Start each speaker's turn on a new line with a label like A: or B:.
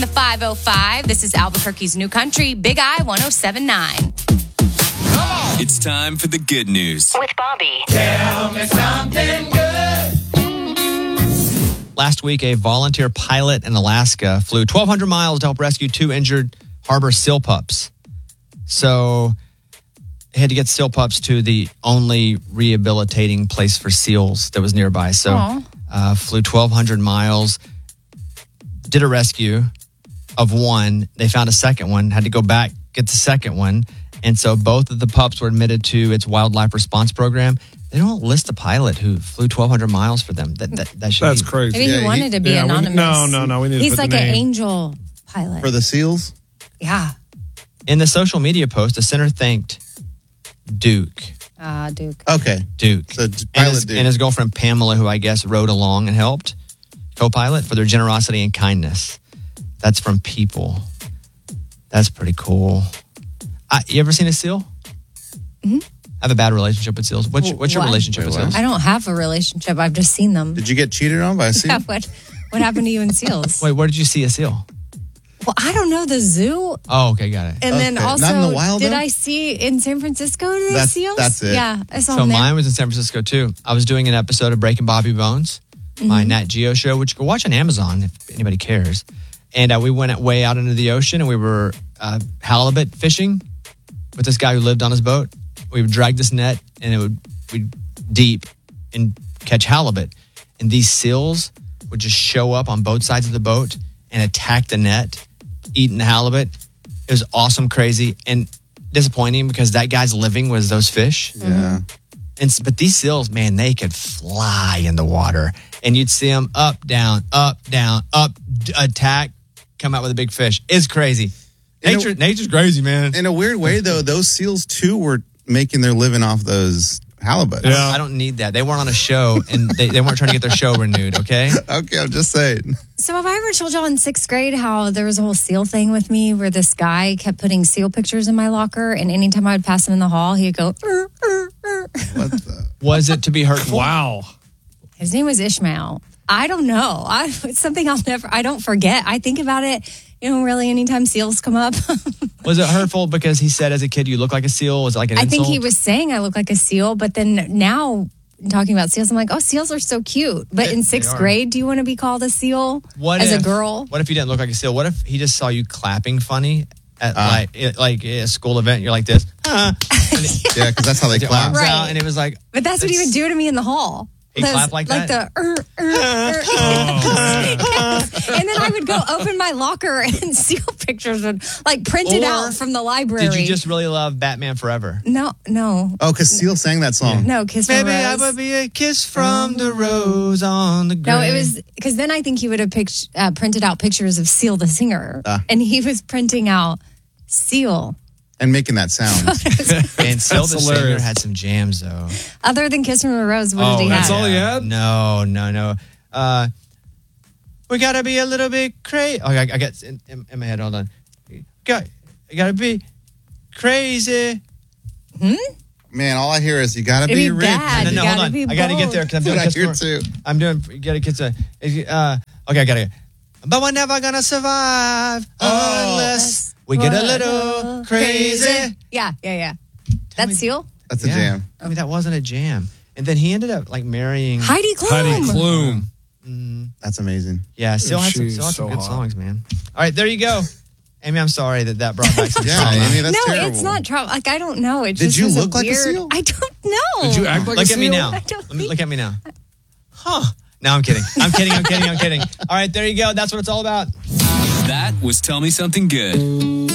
A: The 505. This is Albuquerque's New Country, Big I 107.9.
B: It's time for the good news.
C: With Bobby.
D: Tell me something good.
E: Last week, a volunteer pilot in Alaska flew 1,200 miles to help rescue 2 injured harbor seal pups. So they had to get seal pups to the only rehabilitating place for seals that was nearby. So flew 1,200 miles, did a rescue of one. They found a second one, had to go back, get the second one. And so both of the pups were admitted to its wildlife response program. They don't list a pilot who flew 1,200 miles for them.
F: That's crazy.
A: Maybe he wanted to be anonymous.
F: No. We need to
A: He's
F: put
A: like
F: the
A: an
F: name.
A: angel pilot.
G: For the seals?
A: Yeah.
E: In the social media post, the center thanked Duke.
A: Duke.
G: Okay.
E: Duke.
G: So
E: And
G: pilot Duke.
E: his girlfriend Pamela, who I guess rode along and helped, co-pilot, for their generosity and kindness. That's from People. That's pretty cool. You ever seen a seal?
A: Mm-hmm.
E: I have a bad relationship with seals. What's your relationship with seals?
A: I don't have a relationship. I've just seen them.
G: Did you get cheated on by a seal?
A: Yeah, what happened to you in seals?
E: Wait, where did you see a seal?
A: Well, I don't know, the zoo.
E: Oh, okay, got it.
A: And then
G: Okay.
A: also,
G: Not in the wild,
A: did
G: though?
A: I see in San Francisco the seals?
G: That's it.
A: Yeah, I saw
E: So
A: them there.
E: mine was in San Francisco too. I was doing an episode of Breaking Bobby Bones, my Nat Geo show, which you can watch on Amazon if anybody cares. And we went way out into the ocean and we were halibut fishing with this guy who lived on his boat. We would drag this net and we'd deep and catch halibut. And these seals would just show up on both sides of the boat and attack the net, eating the halibut. It was awesome, crazy, and disappointing because that guy's living was those fish.
G: Yeah.
E: But these seals, man, they could fly in the water. And you'd see them up, down, attack, come out with a big fish. It's crazy. Nature's crazy, man.
G: In a weird way, though, those seals, too, were making their living off those halibut.
F: Yeah.
E: I don't need that. They weren't on a show, and they weren't trying to get their show renewed, okay?
G: Okay, I'm just saying.
A: So have I ever told y'all in 6th grade how there was a whole seal thing with me where this guy kept putting seal pictures in my locker, and anytime I would pass him in the hall, he'd go,
G: What the?
E: Was it to be hurtful?
F: Wow.
A: His name was Ishmael. I don't know. It's something I don't forget. I think about it, really anytime seals come up.
E: Was it hurtful because he said as a kid you look like a seal? Was it like an
A: I
E: insult?
A: think he was saying I look like a seal, but then now talking about seals, I'm like, oh, seals are so cute. But in 6th grade, do you want to be called a seal as a girl?
E: What if you didn't look like a seal? What if he just saw you clapping funny at like a school event? You're like this.
G: Yeah, because that's how they clap.
E: Arms
A: Right.
E: out, and it was like.
A: But that's what he would do to me in the hall.
E: He clapped like that?
A: Like and then I would go open my locker and seal pictures would printed out from the library.
E: Did you just really love Batman Forever?
A: No.
G: Oh, because Seal sang that song.
A: No, Kiss from a
E: Maybe I
A: Rose.
E: would be a kiss from the rose on the grave.
A: No, it was because then I think he would have printed out pictures of Seal the singer, and he was printing out Seal.
G: And making that sound.
E: And Seal the Singer
F: hilarious.
E: had some jams, though.
A: Other than Kiss from a Rose, what did he
F: that's
A: have?
F: all he had?
E: No. We gotta be a little bit crazy. Oh, I got in my head. Hold on. You gotta be crazy.
G: Man, all I hear is you gotta
A: It'd
G: be
A: be
G: rich.
A: bad.
E: No,
A: You
E: hold
A: gotta
E: on.
A: be
E: I gotta get there because I'm
G: That's
E: doing
G: what I hear
E: kiss.
G: too.
E: I'm doing. You gotta kiss. Okay, I gotta. But we're never gonna survive unless we get a little crazy.
A: Yeah. That's Seal?
G: That's a jam.
E: I mean, that wasn't a jam. And then he ended up marrying
A: Heidi Klum.
F: Heidi Klum.
G: That's amazing.
E: Yeah, still had some
F: She's so
E: good
F: hot.
E: songs, man. All right, there you go. Amy, I'm sorry that brought back some
G: Yeah,
E: trauma.
G: Amy, that's
A: No,
G: terrible.
A: it's not trauma. I don't know. It
G: Did
A: just
G: you
A: was
G: look like a
A: weird,
G: seal?
A: I don't know.
F: Did you act like
E: Look
F: a
E: at me
F: seal?
E: now.
A: I don't
E: Look at me now. Huh. No, I'm kidding. I'm kidding. All right, there you go. That's what it's all about.
B: That was Tell Me Something Good.